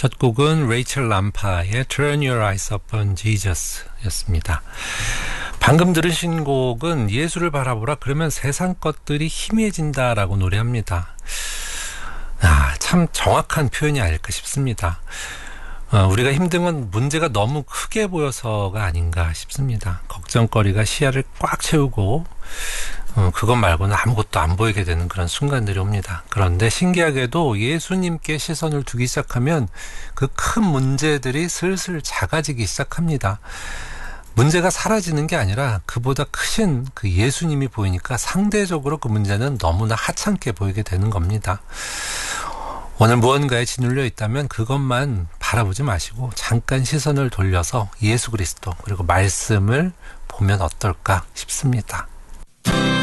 첫 곡은 레이첼 람파의 Turn Your Eyes Upon Jesus 였습니다. 방금 들으신 곡은 예수를 바라보라 그러면 세상 것들이 희미해진다라고 노래합니다. 참 정확한 표현이 아닐까 싶습니다. 우리가 힘든 건 문제가 너무 크게 보여서가 아닌가 싶습니다. 걱정거리가 시야를 꽉 채우고 그것 말고는 아무것도 안 보이게 되는 그런 순간들이 옵니다. 그런데 신기하게도 예수님께 시선을 두기 시작하면 그 큰 문제들이 슬슬 작아지기 시작합니다. 문제가 사라지는 게 아니라 그보다 크신 그 예수님이 보이니까 상대적으로 그 문제는 너무나 하찮게 보이게 되는 겁니다. 오늘 무언가에 짓눌려 있다면 그것만 바라보지 마시고 잠깐 시선을 돌려서 예수 그리스도 그리고 말씀을 보면 어떨까 싶습니다.